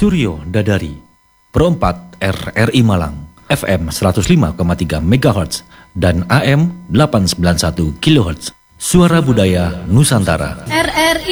Suryo Dadari, Pro 4 RRI Malang, FM 105,3 MHz dan AM 891 kHz. Suara Budaya Nusantara. RRI